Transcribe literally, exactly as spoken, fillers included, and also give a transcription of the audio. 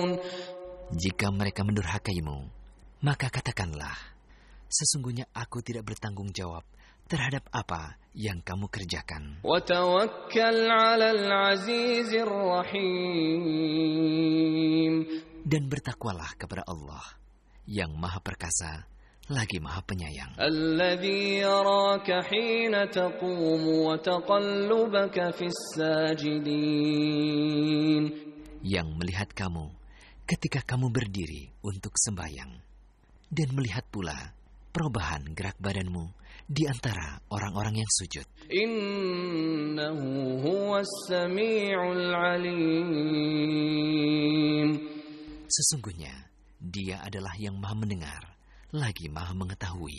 Jika mereka mendurhakaimu, maka katakanlah, sesungguhnya aku tidak bertanggung jawab terhadap apa yang kamu kerjakan. وَتَوَكَّلْ عَلَى الْعَزِيزِ الرَّحِيمِ. Dan bertakwalah kepada Allah yang Maha Perkasa lagi Maha Penyayang. الَّذِي يَرَاكَ حِينَ تَقُومُ وَتَقَلُّبَكَ فِي السَّاجِدِينَ. Yang melihat kamu ketika kamu berdiri untuk sembahyang, dan melihat pula perubahan gerak badanmu di antara orang-orang yang sujud. Innahu huwas sami'ul alim. Sesungguhnya Dia adalah yang Maha Mendengar lagi Maha Mengetahui.